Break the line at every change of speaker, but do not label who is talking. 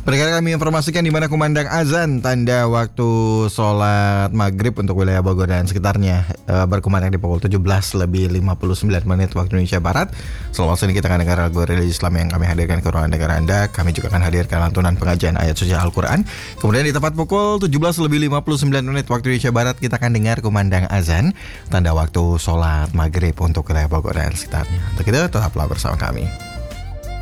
Berkali kami informasikan di mana kumandang azan tanda waktu sholat maghrib untuk wilayah Bogor dan sekitarnya berkumandang di pukul 17:59 waktu Indonesia Barat. Selamat sini kita akan dengar lagu religi Islam yang kami hadirkan ke ruangan dengar Anda. Kami juga akan hadirkan lantunan pengajian ayat suci Al-Quran. Kemudian di tepat pukul 17:59 waktu Indonesia Barat kita akan dengar kumandang azan tanda waktu sholat maghrib untuk wilayah Bogor dan sekitarnya. Untuk itu tetaplah bersama kami.